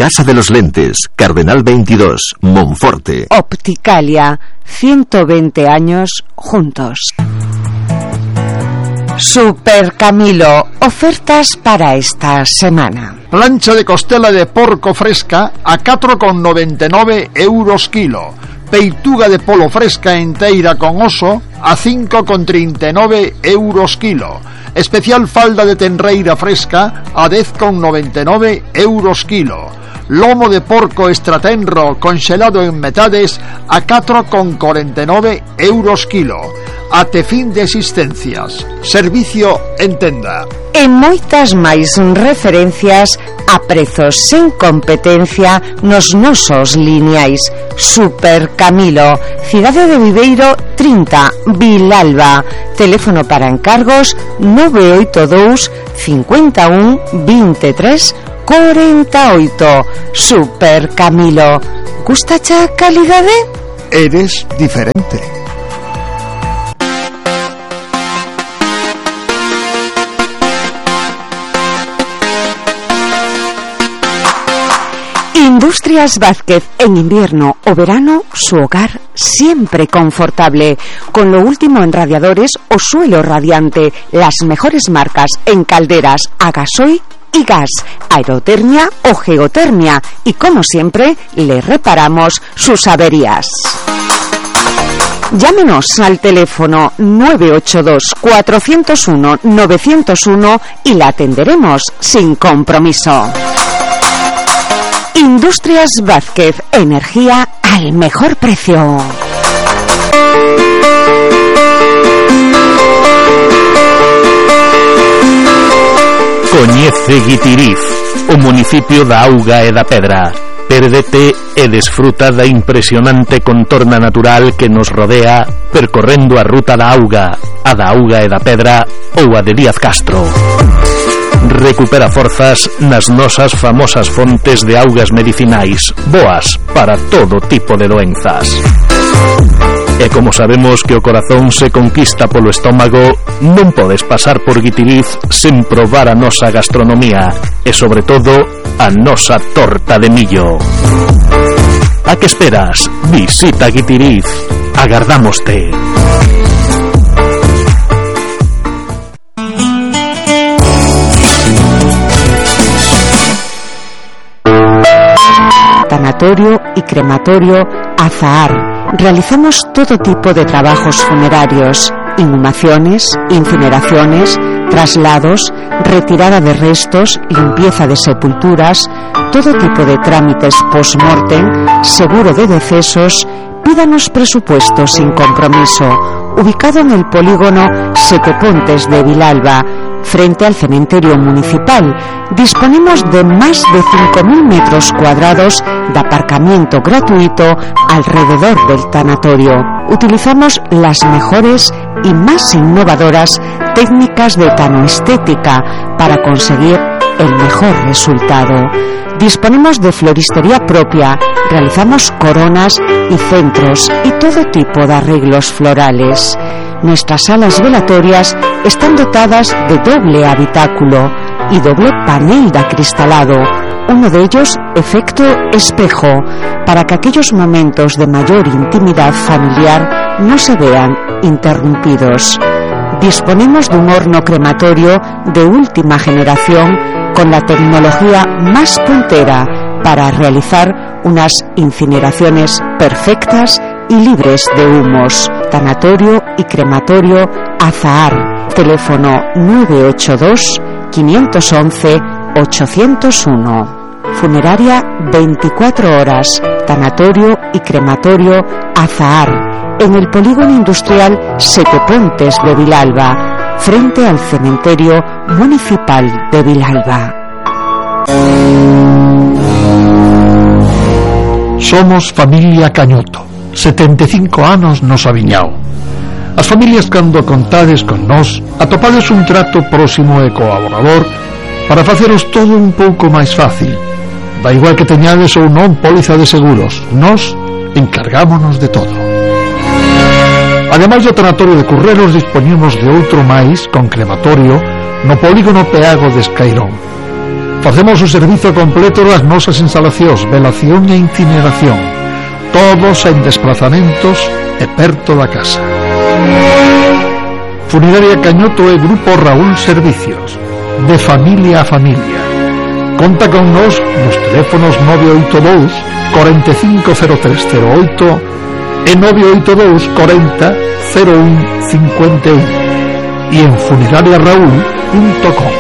Casa de los Lentes, Cardenal 22, Monforte. Opticalia, 120 años juntos. Super Camilo, ofertas para esta semana. Plancha de costela de porco fresca a 4,99 euros kilo. Peituga de polo fresca enteira con oso a 5,39 euros kilo. Especial falda de tenreira fresca a 10,99 euros kilo. Lomo de porco extratenro congelado en metades a 4,49 euros kilo. Ate fin de existencias. Servicio en tenda. E moitas máis referencias a prezos sen competencia nos nosos lineais. Super Camilo, Cidade de Viveiro 30, Vilalba. Teléfono para encargos 982 51 23 48. Super Camilo. Gustacha calidade? Eres diferente. Industrias Vázquez, en invierno o verano, su hogar siempre confortable, con lo último en radiadores o suelo radiante, las mejores marcas en calderas a gasoil y gas, aerotermia o geotermia, y como siempre, le reparamos sus averías. Llámenos al teléfono 982 401 901 y la atenderemos sin compromiso. Industrias Vázquez, energía al mejor precio. Coñece Guitiriz, o municipio da Auga e da Pedra. Pérdete e desfruta da impresionante contorna natural que nos rodea percorrendo a ruta da Auga, a da Auga e da Pedra ou a de Díaz Castro. Recupera forzas nas nosas famosas fontes de augas medicinais, boas para todo tipo de doenzas. E como sabemos que o corazón se conquista polo estómago, non podes pasar por Guitiriz sen probar a nosa gastronomía e, sobre todo, a nosa torta de millo. A que esperas? Visita Guitiriz. Agardámoste. Tanatorio y crematorio Azahar. Realizamos todo tipo de trabajos funerarios, inhumaciones, incineraciones, traslados, retirada de restos, limpieza de sepulturas, todo tipo de trámites post-mortem, seguro de decesos. Pídanos presupuesto sin compromiso. Ubicado en el polígono Secopontes de Vilalba, frente al cementerio municipal, disponemos de más de 5.000 metros cuadrados de aparcamiento gratuito alrededor del tanatorio. Utilizamos las mejores y más innovadoras técnicas de tanoestética para conseguir el mejor resultado. Disponemos de floristería propia, realizamos coronas y centros y todo tipo de arreglos florales. Nuestras salas velatorias están dotadas de doble habitáculo y doble panel de acristalado, uno de ellos efecto espejo, para que aquellos momentos de mayor intimidad familiar no se vean interrumpidos. Disponemos de un horno crematorio de última generación con la tecnología más puntera para realizar unas incineraciones perfectas y libres de humos. Tanatorio y crematorio Azahar. Teléfono 982 511 801. Funeraria 24 horas. Tanatorio y crematorio Azahar. En el polígono industrial Secopontes de Vilalba, frente al cementerio municipal de Vilalba. Somos familia Cañoto, 75 anos nos aviñao. As familias cando contades con nós atopades un trato próximo e colaborador para faceros todo un pouco máis fácil. Da igual que teñades ou non póliza de seguros, nós encargámonos de todo. Ademais do tanatorio de Currelos, dispoñemos de outro máis con crematorio no polígono Peago de Escairón. Facemos o servizo completo das nosas instalacións, velación e incineración, todos en desplazamentos e perto da casa. Funeraria Cañoto e Grupo Raúl Servicios, de familia a familia. Conta con nos nos teléfonos 982 450308 e 982 40 0151 e en funerariaraúl.com.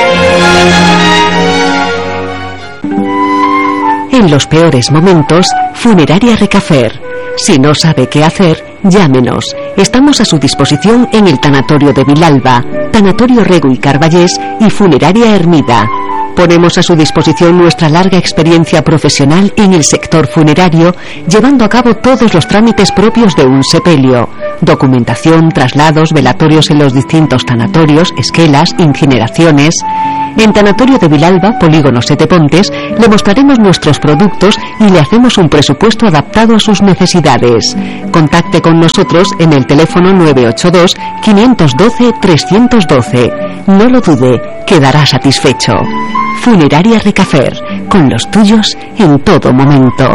En los peores momentos, Funeraria Recafer. Si no sabe qué hacer, llámenos. Estamos a su disposición en el Tanatorio de Vilalba, Tanatorio Rego y Carballés y Funeraria Hermida. Ponemos a su disposición nuestra larga experiencia profesional en el sector funerario, llevando a cabo todos los trámites propios de un sepelio: documentación, traslados, velatorios en los distintos tanatorios, esquelas, incineraciones. En Tanatorio de Vilalba, Polígono Sete Pontes, le mostraremos nuestros productos y le hacemos un presupuesto adaptado a sus necesidades. Contacte con nosotros en el teléfono 982 512 312. No lo dude, quedará satisfecho. Funeraria Recafer, con los tuyos en todo momento.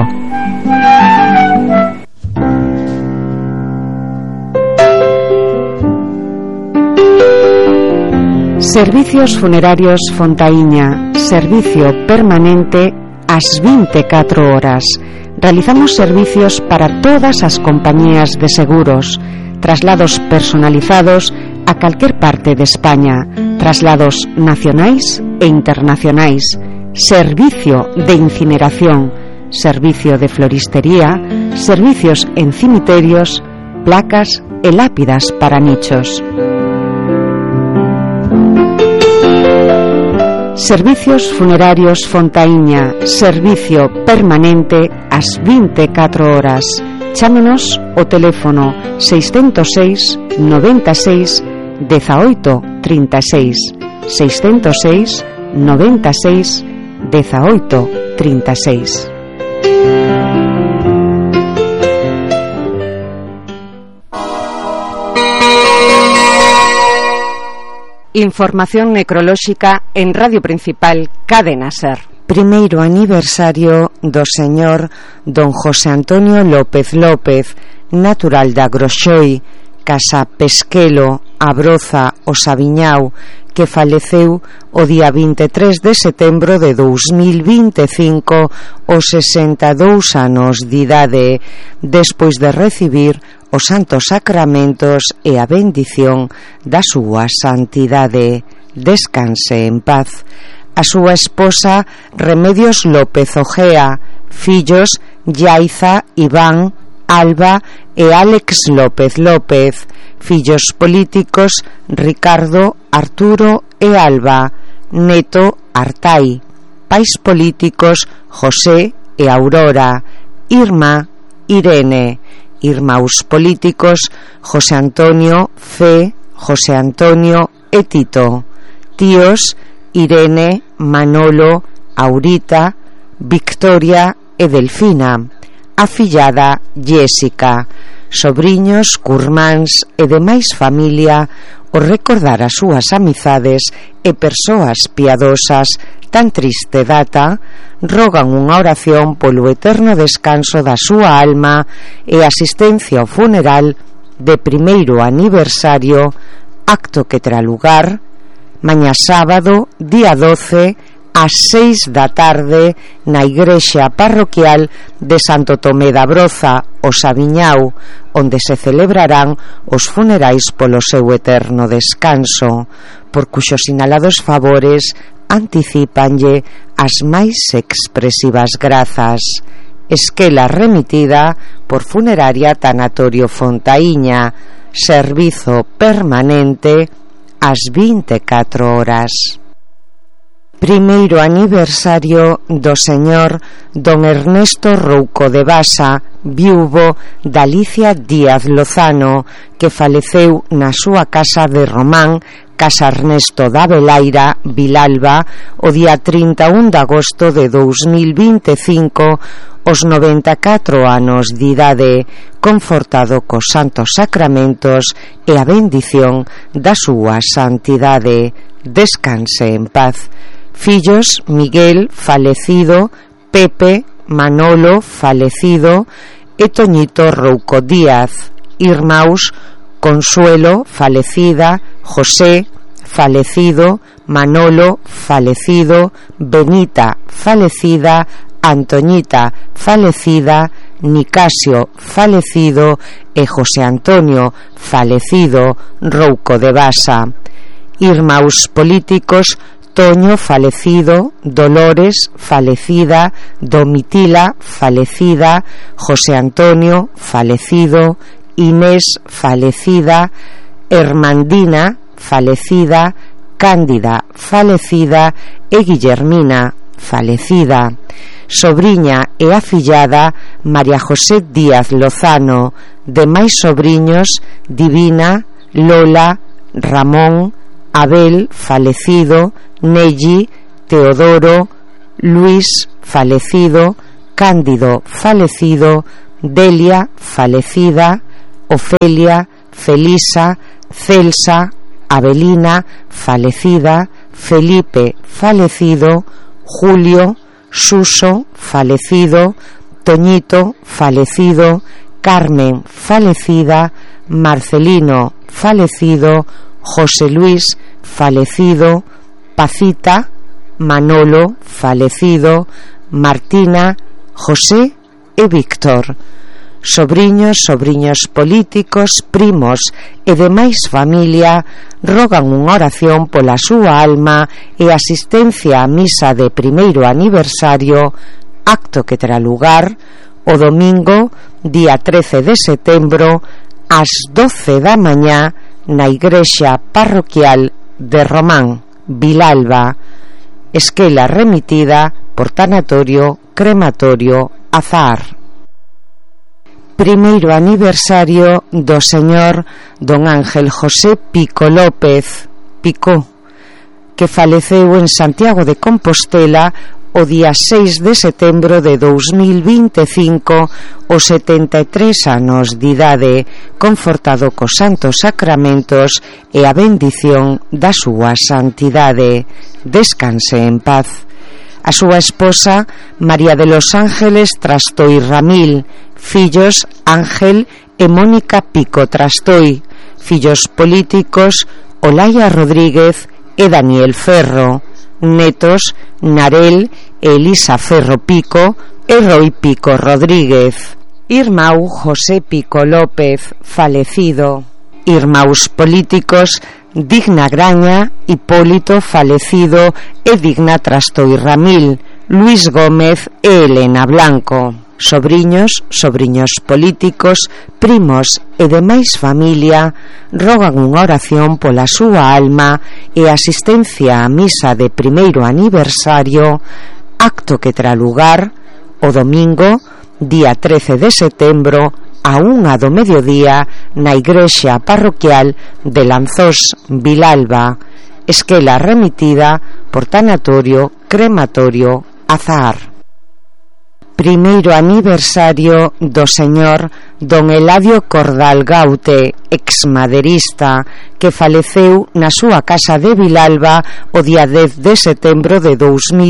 Servicios Funerarios Fontaíña, servicio permanente ás 24 horas. Realizamos servicios para todas as compañías de seguros, traslados personalizados a calquer parte de España, traslados nacionais e internacionais, servicio de incineración, servicio de floristería, servicios en cimiterios, placas e lápidas para nichos. Servicios Funerarios Fontaíña, servicio permanente ás 24 horas. Chámenos o teléfono 606 96 18 36, 606 96 18 36. Información necrolóxica en Radio Principal Cadena Ser. Primeiro aniversario do señor don José Antonio López López, natural da Groxoi, Casa Pesquelo, Abroza, o Sabiñao, que faleceu o día 23 de setembro de 2025 aos 62 anos de idade, despois de recibir os santos sacramentos e a bendición da súa santidade. Descanse en paz. A súa esposa Remedios López Ojea, fillos Yaiza, Iván, Alba e Álex López López, fillos políticos Ricardo, Arturo e Alba, neto Artai, pais políticos José e Aurora, Irma, Irene, irmãos políticos José Antonio, Fe, José Antonio e Tito, tíos Irene, Manolo, Aurita, Victoria e Delfina, afillada Jéssica, sobriños, curmáns e demais familia, o recordar as súas amizades e persoas piadosas tan triste data, rogan unha oración polo eterno descanso da súa alma e asistencia ao funeral de primeiro aniversario, acto que terá lugar mañá sábado, día 12, ás 6 da tarde, na igrexa parroquial de Santo Tomé da Broza, o Sabiñao, onde se celebrarán os funerais polo seu eterno descanso, por cuxos sinalados favores anticípanlle as máis expresivas grazas. Esquela remitida por Funeraria Tanatorio Fontaíña, servizo permanente ás 24 horas. Primeiro aniversario do señor don Ernesto Rouco de Basa, viúvo da Alicia Díaz Lozano, que faleceu na súa casa de Román, Casa Ernesto da Velaira, Vilalba, o día 31 de agosto de 2025, aos 94 anos de idade, confortado cos santos sacramentos e a bendición da súa santidade. Descanse en paz. fillos Miguel, falecido, Pepe, Manolo, falecido, e Toñito Rouco Díaz. Irmãos Consuelo, falecida, José, falecido, Manolo, falecido, Benita, falecida, Antoñita, falecida, Nicasio, falecido, e José Antonio, falecido, Rouco de Basa. Irmãos políticos: Toño, falecido, Dolores, falecida, Domitila, falecida, José Antonio, falecido, Inés, falecida, Hermandina, falecida, Cándida, falecida, e Guillermina, falecida. Sobriña e afillada María José Díaz Lozano. Demais sobriños: Divina, Lola, Ramón, Abel, falecido, Nelly, Teodoro, Luis, falecido, Cándido, falecido, Delia, falecida, Ofelia, Felisa, Celsa, Avelina, falecida, Felipe, falecido, Julio, Suso, falecido, Toñito, falecido, Carmen, falecida, Marcelino, falecido, José Luis, falecido, Pacita, Manolo, falecido, Martina, José e Víctor. Sobriños, sobriños políticos, primos e demais familia rogan unha oración pola súa alma e asistencia á misa de primeiro aniversario, acto que terá lugar o domingo, día 13 de setembro, ás 12 da mañá, na igrexa parroquial de Román, Vilalba. Esquela remitida por tanatorio crematorio Azahar. Primeiro aniversario do señor don Ángel José Pico López Picó, que faleceu en Santiago de Compostela o día 6 de setembro de 2025 aos 73 anos de idade, confortado cos santos sacramentos e a bendición da súa santidade. Descanse en paz. A súa esposa María de los Ángeles Trastoi Ramil, fillos Ángel e Mónica Pico Trastoi, fillos políticos Olaya Rodríguez e Daniel Ferro, netos Narel e Elisa Ferro Pico e Roy Pico Rodríguez. Irmão José Pico López, falecido. Irmãos políticos Digna Graña, Hipólito, falecido, e Digna Trastoi Ramil, Luis Gómez e Elena Blanco. Sobriños, sobriños políticos, primos e demais familia rogan unha oración pola súa alma e asistencia á misa de primeiro aniversario, acto que terá lugar o domingo, día 13 de setembro, a 1 do mediodía, na igrexa parroquial de Lanzós, Vilalba. Esquela remitida por tanatorio crematorio Azahar. Primeiro aniversario do señor don Eladio Cordal Gaute, exmaderista, que faleceu na súa casa de Vilalba o día 10 de setembro de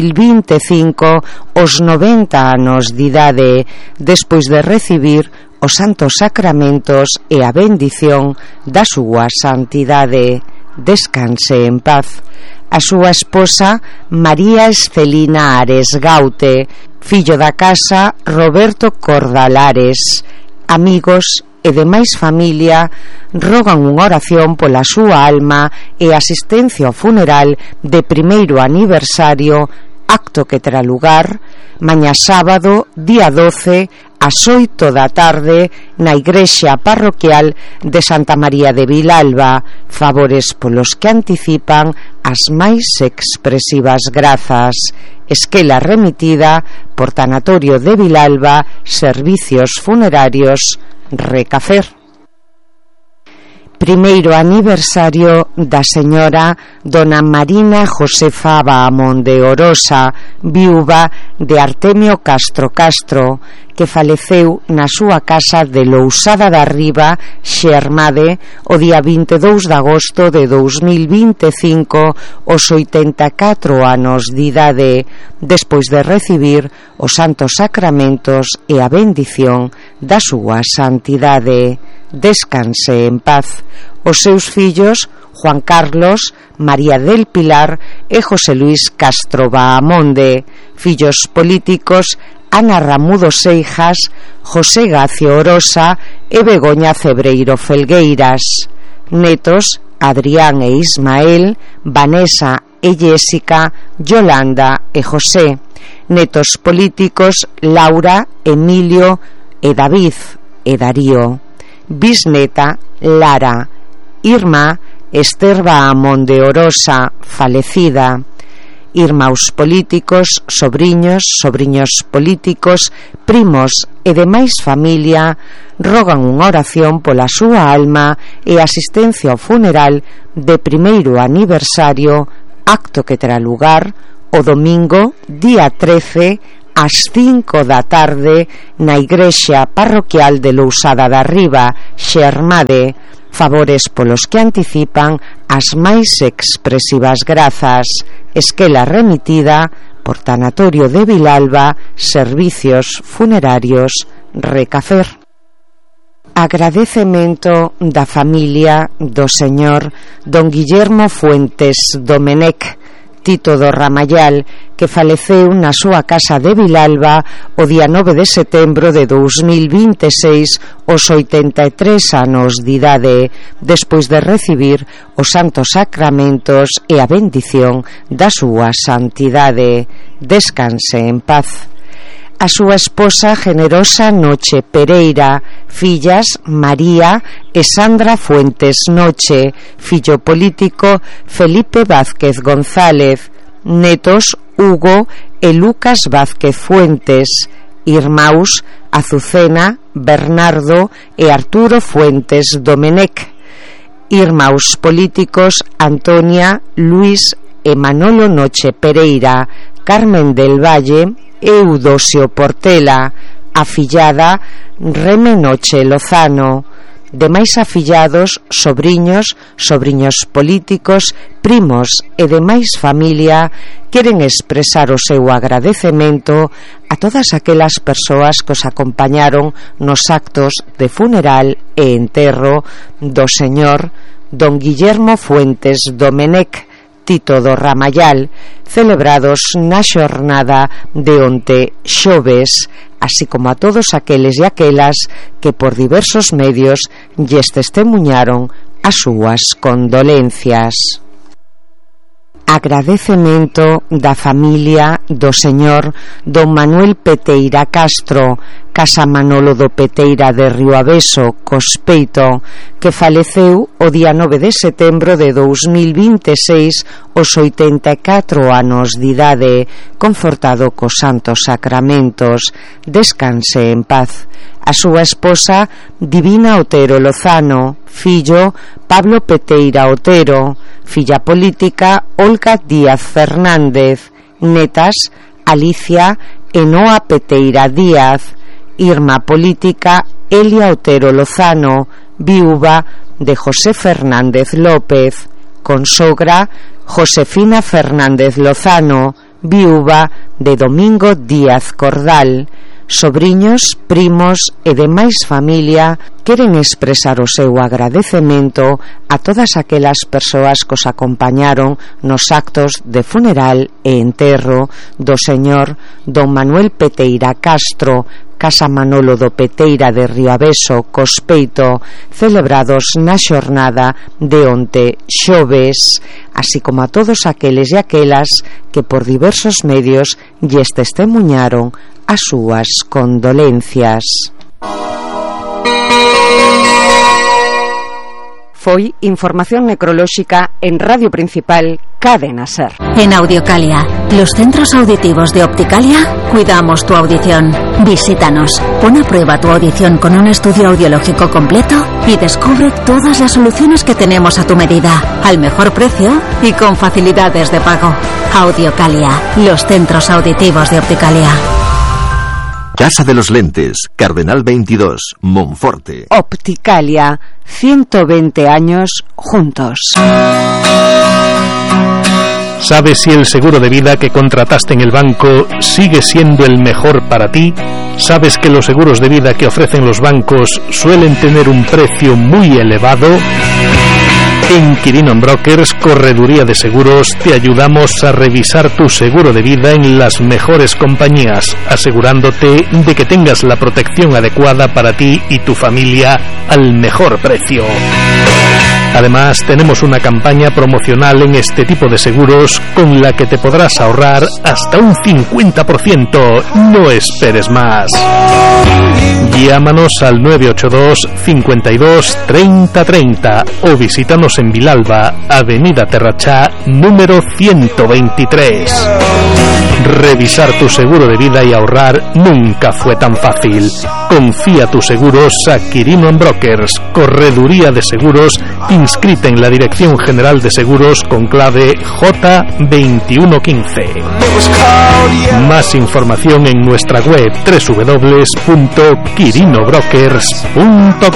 2025 aos 90 anos de idade, despois de recibir os santos sacramentos e a bendición da súa santidade. Descanse en paz. A súa esposa María Escelina Ares Gaute, fillo da casa Roberto Cordalares. Amigos e demais familia rogan unha oración pola súa alma e asistencia ao funeral de primeiro aniversario, acto que terá lugar mañá sábado, día 12, ás 8 da tarde, na igrexa parroquial de Santa María de Vilalba. Favores polos que anticipan as máis expresivas grazas. Esquela remitida por tanatorio de Vilalba, servicios funerarios Recafer. Primeiro aniversario da señora Dona Marina Josefa Bahamón de Orosa, viúva de Artemio Castro Castro, que faleceu na súa casa de Lousada da Riba, Xermade, o día 22 de agosto de 2025, aos 84 anos de idade, despois de recibir os santos sacramentos e a bendición da súa santidade. Descanse en paz. Os seus fillos, Juan Carlos, María del Pilar e José Luis Castro Bahamonde. Fillos políticos, Ana Ramudo Seijas, José Gacio Orosa e Begoña Cebreiro Felgueiras. Netos, Adrián e Ismael, Vanessa e Jéssica, Yolanda e José. Netos políticos, Laura, Emilio e David e Darío. Bisneta, Lara. Irmá, Esther Bahamón de Orosa, falecida. Irmãos políticos, sobriños, sobriños políticos, primos e demais familia rogan unha oración pola súa alma e asistencia ao funeral de primeiro aniversario, acto que terá lugar o domingo, día 13, ás 5 da tarde, na igrexa parroquial de Lousada da Riba, Xermade. Favores polos que anticipan as máis expresivas grazas. Esquela remitida por Tanatorio de Vilalba, Servicios Funerarios Recafer. Agradecemento da familia do señor don Guillermo Fuentes Domenech, Tito do Ramayal, que faleceu na súa casa de Vilalba o día 9 de setembro de 2026 aos 83 anos de idade, despois de recibir os santos sacramentos e a bendición da súa santidade. Descanse en paz. A súa esposa Generosa Noche Pereira, fillas María e Sandra Fuentes Noche, fillo político Felipe Vázquez González, netos Hugo e Lucas Vázquez Fuentes, irmãos Azucena, Bernardo e Arturo Fuentes Domenech, irmãos políticos Antonia, Luis e Manolo Noche Pereira, Carmen del Valle, Eudosio Portela, afillada Reme Noche Lozano, demais afillados, sobriños, sobriños políticos, primos e demais familia queren expresar o seu agradecemento a todas aquelas persoas que os acompañaron nos actos de funeral e enterro do señor don Guillermo Fuentes Domenech, Tito do Ramayal, celebrados na xornada de onte xoves, así como a todos aqueles e aquelas que por diversos medios lles testemuñaron as súas condolencias. Agradecemento da familia do señor don Manuel Peteira Castro, Casa Manolo do Peteira de Rioaveso, Cospeito, que faleceu o día 9 de setembro de 2026 aos 84 anos de idade, confortado cos santos sacramentos. Descanse en paz. A súa esposa Divina Otero Lozano, fillo Pablo Peteira Otero, filla política Olga Díaz Fernández, netas Alicia e Noa Peteira Díaz, irmá política Elia Otero Lozano, viúva de José Fernández López, consogra Josefina Fernández Lozano, viúva de Domingo Díaz Cordal. Sobriños, primos e demais familia queren expresar o seu agradecemento a todas aquelas persoas que os acompañaron nos actos de funeral e enterro do señor don Manuel Peteira Castro, Casa Manolo do Peteira de Rioaveso, Cospeito, celebrados na xornada de onte xoves, así como a todos aqueles e aquelas que por diversos medios lles testemuñaron as súas condolencias. Foi información necrolóxica en Radio Principal Cadena Ser. En Audiocalia, los centros auditivos de Opticalia, cuidamos tu audición. Visítanos, pon a prueba tu audición con un estudio audiológico completo y descubre todas las soluciones que tenemos a tu medida, al mejor precio y con facilidades de pago. Audiocalia, los centros auditivos de Opticalia. Casa de los Lentes, Cardenal 22, Monforte. Opticalia, 120 años juntos. ¿Sabes si el seguro de vida que contrataste en el banco sigue siendo el mejor para ti? ¿Sabes que los seguros de vida que ofrecen los bancos suelen tener un precio muy elevado? En Quirino Brokers, correduría de seguros, te ayudamos a revisar tu seguro de vida en las mejores compañías, asegurándote de que tengas la protección adecuada para ti y tu familia al mejor precio. Además, tenemos una campaña promocional en este tipo de seguros con la que te podrás ahorrar hasta un 50%. No esperes más. Llámanos al 982 52 30 30 o visítanos en Vilalba, Avenida Terrachá, número 123. Revisar tu seguro de vida y ahorrar nunca fue tan fácil. Confía tus seguros a Quirino Brokers, correduría de seguros inscrita en la Dirección General de Seguros con clave J2115. Más información en nuestra web www.quirinobrokers.com.